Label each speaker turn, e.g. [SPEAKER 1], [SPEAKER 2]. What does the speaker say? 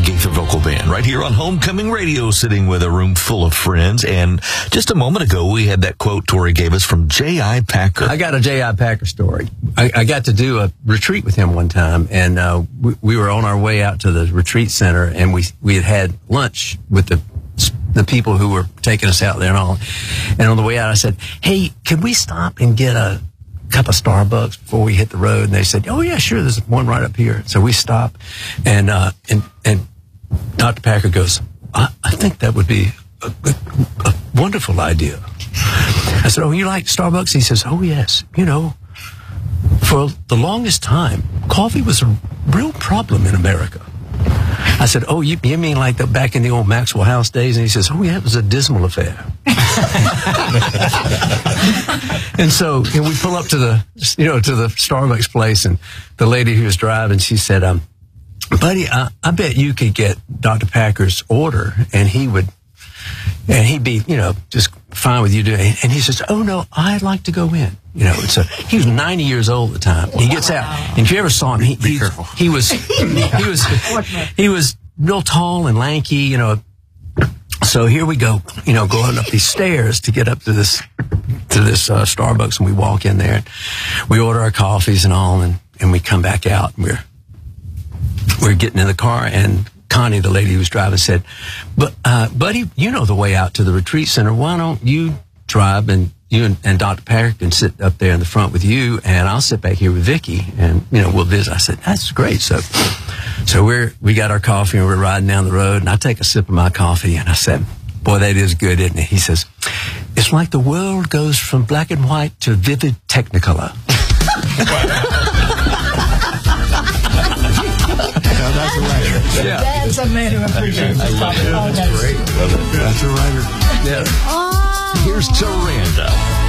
[SPEAKER 1] Gaither Vocal Band right here on Homecoming Radio, sitting with a room full of friends. And just a moment ago, we had that quote Tori gave us from J.I. Packer.
[SPEAKER 2] I got a J.I. Packer story. I got to do a retreat with him one time, and we were on our way out to the retreat center, and we had lunch with the people who were taking us out there and all. And on the way out, I said, "Hey, can we stop and get a cup of Starbucks before we hit the road?" And they said, "Oh yeah, sure. There's one right up here." So we stopped, and Dr. Packer goes, I think that would be a wonderful idea. I said, "Oh, you like Starbucks?" He says, "Oh yes. You know, for the longest time, coffee was a real problem in America." I said, "Oh, you mean like back in the old Maxwell House days?" And he says, "Oh yeah, it was a dismal affair." And so we pull up to the Starbucks place, and the lady who was driving, she said, "Buddy, I bet you could get Dr. Packer's order, and he'd be, just fine with you doing it." And he says, "Oh no, I'd like to go in." So he was 90 years old at the time. He gets out, and if you ever saw him, he was real tall and lanky, So here we go, going up these stairs to get up to this Starbucks, and we walk in there, and we order our coffees and all, and we come back out, and we're getting in the car, and Connie, the lady who was driving, said, "But buddy, you know the way out to the retreat center. Why don't you drive, and you and Dr. Packer can sit up there in the front with you, and I'll sit back here with Vicky, and we'll visit." I said, "That's great." So we got our coffee, and we're riding down the road, and I take a sip of my coffee, and I said, "Boy, that is good, isn't it?" He says, "It's like the world goes from black and white to vivid technicolor."
[SPEAKER 3] That's a writer.
[SPEAKER 2] Yeah.
[SPEAKER 4] That's a man who appreciates his topic.
[SPEAKER 1] That's great. That's a writer.
[SPEAKER 2] Yeah.
[SPEAKER 1] Here's Taranda.